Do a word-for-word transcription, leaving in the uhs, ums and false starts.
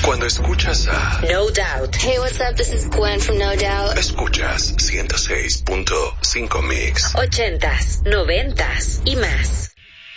Cuando escuchas a No Doubt. Hey, what's up? This is Gwen from No Doubt. Escuchas ciento seis punto cinco Mix. Ochentas, noventas y más.